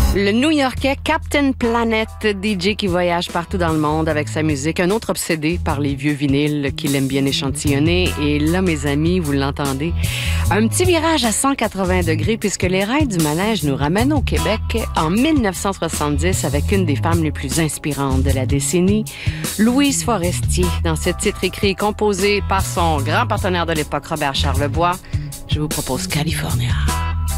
Le New-Yorkais Captain Planet, DJ qui voyage partout dans le monde avec sa musique, un autre obsédé par les vieux vinyles qu'il aime bien échantillonner. Et là, mes amis, vous l'entendez, un petit virage à 180 degrés puisque les rails du manège nous ramènent au Québec en 1970 avec une des femmes les plus inspirantes de la décennie, Louise Forestier, dans ce titre écrit et composé par son grand partenaire de l'époque, Robert Charlebois. Je vous propose California.